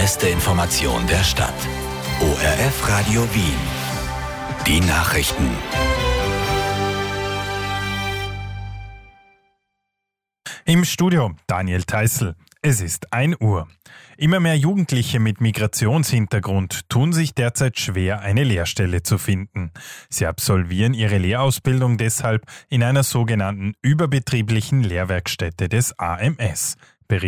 beste Information der Stadt. ORF Radio Wien. Die Nachrichten. Im Studio Daniel Theißl. Es ist 1 Uhr. Immer mehr Jugendliche mit Migrationshintergrund tun sich derzeit schwer, eine Lehrstelle zu finden. Sie absolvieren ihre Lehrausbildung deshalb in einer sogenannten überbetrieblichen Lehrwerkstätte des AMS.